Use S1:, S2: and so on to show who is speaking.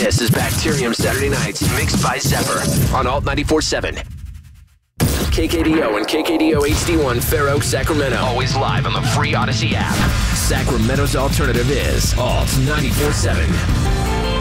S1: This is Bacterium Saturday Nights, mixed by Zephyr on Alt 94.7. KKDO and KKDO HD1 Fair Oaks, Sacramento. Always live on the free Odyssey app. Sacramento's alternative is Alt 94.7.